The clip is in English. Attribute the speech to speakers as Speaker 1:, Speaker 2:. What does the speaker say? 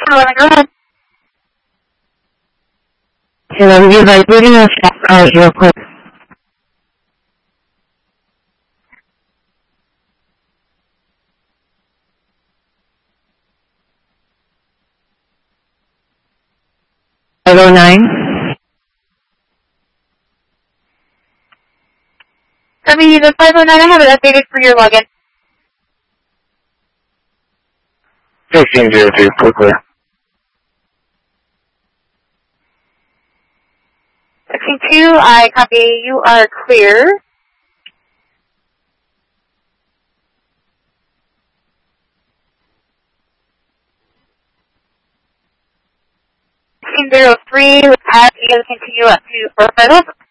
Speaker 1: Go ahead.
Speaker 2: Can I give my video hours real quick?
Speaker 1: The 509, I have it updated for your login.
Speaker 3: 1602, quickly.
Speaker 1: 16-2, I copy. You are clear. 1603, with Pat, you guys continue up to 4 Federal.